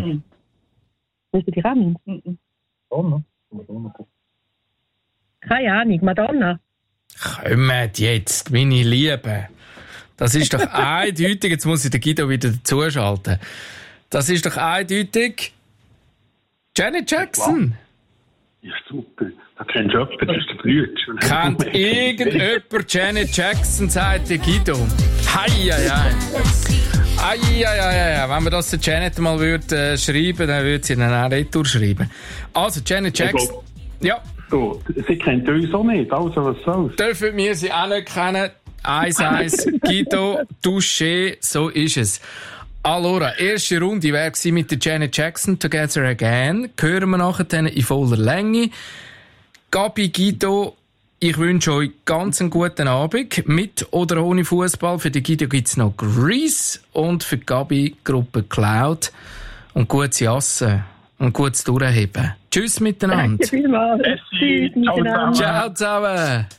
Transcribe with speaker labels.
Speaker 1: Willst du dich auch nicht?
Speaker 2: Madonna?
Speaker 1: Keine Ahnung, Madonna.
Speaker 3: Kommt jetzt, meine Lieben. Das ist doch eindeutig. Jetzt muss ich den Guido wieder dazuschalten. Das ist doch eindeutig Janet Jackson.
Speaker 4: Ja, super. Da kennst du jemanden, das ist der Brütsch.
Speaker 3: Kennt irgendjemand Janet Jackson, sagt der Guido. Hei. Wenn man das der Janet mal schreiben, dann würde sie dann auch retour schreiben. Also, Janet Jackson. Ja.
Speaker 4: So, sie kennt uns auch nicht, also was soll's?
Speaker 3: Dürfen wir sie auch nicht kennen? 1-1, Guido, Touché, so ist es. Allora, erste Runde wäre mit der Janet Jackson, Together Again. Hören wir nachher dann in voller Länge. Gabi, Guido, ich wünsche euch ganz einen guten Abend. Mit oder ohne Fußball. Für die Guido gibt's noch Grease und für die Gabi Gruppe Cloud. Und gutes Jassen und gutes Durchheben. Tschüss miteinander.
Speaker 1: Danke vielmals. Tschüss miteinander.
Speaker 3: Ciao zusammen.